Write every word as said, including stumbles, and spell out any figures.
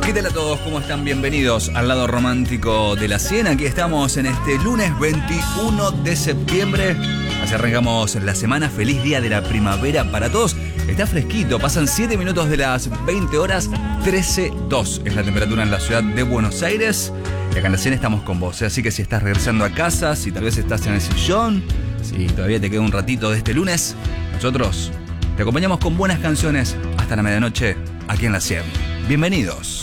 ¿Qué tal a todos? ¿Cómo están? Bienvenidos al lado romántico de la cien. Aquí estamos en este lunes veintiuno de septiembre. Así arrancamos la semana. Feliz día de la primavera para todos. Está fresquito, pasan siete minutos de las veinte horas, trece coma dos es la temperatura en la ciudad de Buenos Aires. Y acá en la cien estamos con vos, ¿eh? Así que si estás regresando a casa, si tal vez estás en el sillón, si todavía te queda un ratito de este lunes, nosotros te acompañamos con buenas canciones hasta la medianoche aquí en la cien. Bienvenidos.